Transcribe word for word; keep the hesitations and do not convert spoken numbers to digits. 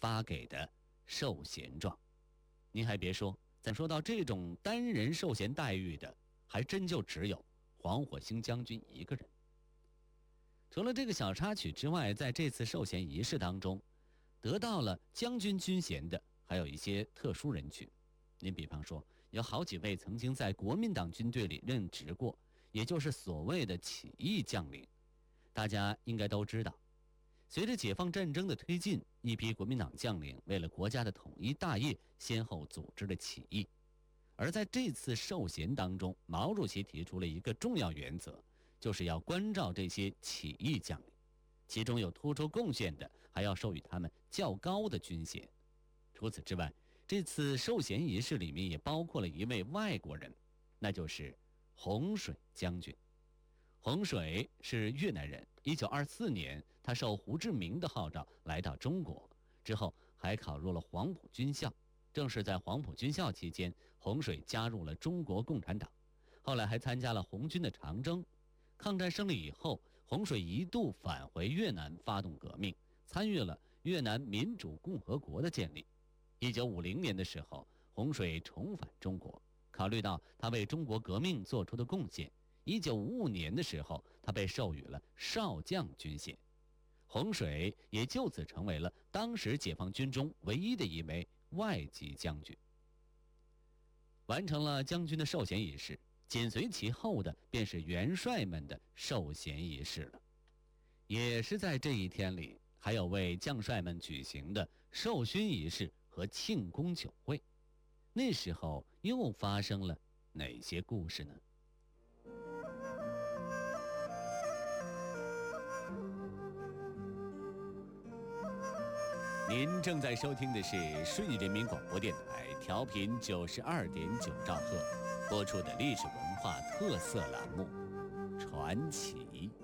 发给的授衔状。您还别说，咱说到这种单人授衔待遇的，还真就只有黄火星将军一个人。除了这个小插曲之外，在这次授衔仪式当中，得到了将军军衔的还有一些特殊人群。您比方说，有好几位曾经在国民党军队里任职过，也就是所谓的起义将领。大家应该都知道，随着解放战争的推进，一批国民党将领为了国家的统一大业，先后组织了起义。而在这次授衔当中，毛主席提出了一个重要原则，就是要关照这些起义将领，其中有突出贡献的，还要授予他们较高的军衔。除此之外，这次授衔仪式里面也包括了一位外国人，那就是洪水将军。洪水是越南人，一九二四年，他受胡志明的号召来到中国，之后还考入了黄埔军校。正是在黄埔军校期间，洪水加入了中国共产党，后来还参加了红军的长征。抗战胜利以后，洪水一度返回越南发动革命，参与了越南民主共和国的建立。一九五零年的时候，洪水重返中国，考虑到他为中国革命做出的贡献，一九五五年的时候，他被授予了少将军衔。洪水也就此成为了当时解放军中唯一的一枚外籍将军。完成了将军的授衔仪式，紧随其后的便是元帅们的授衔仪式了。也是在这一天里，还有为将帅们举行的授勋仪式和庆功酒会。那时候又发生了哪些故事呢？您正在收听的是顺义人民广播电台，调频九十二点九兆赫，播出的历史文化特色栏目《传奇》。